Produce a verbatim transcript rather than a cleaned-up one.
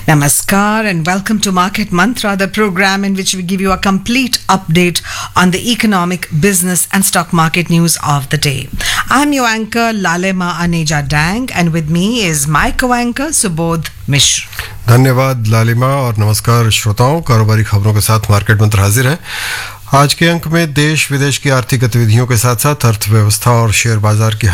Namaskar and welcome to Market Mantra, the program in which we give you a complete update on the economic, business and stock market news of the day. I'm your anchor Lalema Aneja Dang and with me is my co-anchor Subodh Mishra. धन्यवाद लालिमा और नमस्कार श्रोताओं, कारोबारी खबरों के साथ market मंत्र हाजिर है। आज के अंक में देश विदेश की आर्थिक गतिविधियों के साथ साथ अर्थव्यवस्था और शेयर बाजार की